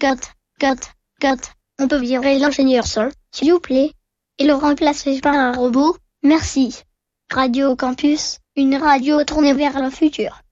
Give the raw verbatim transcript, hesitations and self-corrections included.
cut, cut, cut. On peut virer l'ingénieur son, s'il vous plaît, et le remplacer par un robot. Merci. Radio Campus, une radio tournée vers le futur.